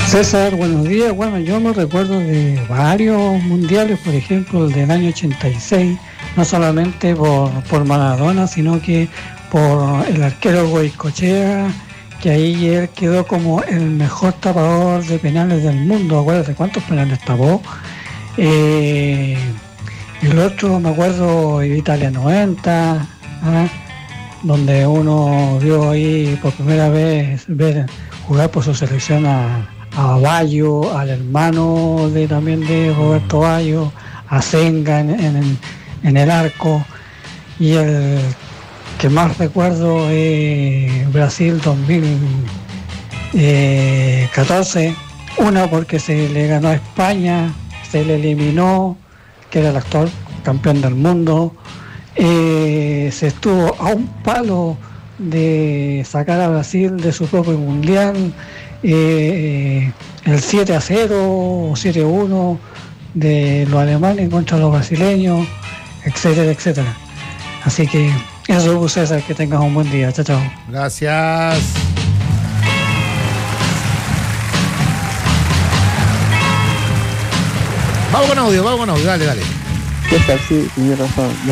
César, buenos días. Bueno, yo me recuerdo de varios mundiales, por ejemplo, el del año 86, no solamente por Maradona, sino que por el arquero Goicoechea, que ahí él quedó como el mejor tapador de penales del mundo. Acuérdate cuántos penales tapó. Eh, el otro, me acuerdo, Italia 90, ¿ah? Donde uno vio ahí por primera vez ver jugar por su selección a Baggio, al hermano también de Roberto Baggio, a Senga en el arco, y el que más recuerdo es Brasil 2014, una porque se le ganó a España, se le eliminó, que era el actual campeón del mundo. Se estuvo a un palo de sacar a Brasil de su propio mundial, el 7-0 o 7-1 de los alemanes contra los brasileños, etcétera, etcétera. Así que eso, César, que tengas un buen día. Chao, chao. Gracias. Vamos con audio, dale. ¿Qué tal? Sí, tiene razón.